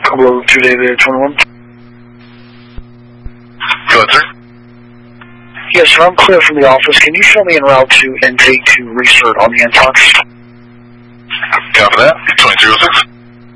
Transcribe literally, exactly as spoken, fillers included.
Hello, two David twenty-one. Go ahead, sir. Yes, sir, I'm clear from the office. Can you show me en route to intake to restart on the N-Tox? Copy that. twenty-two oh six.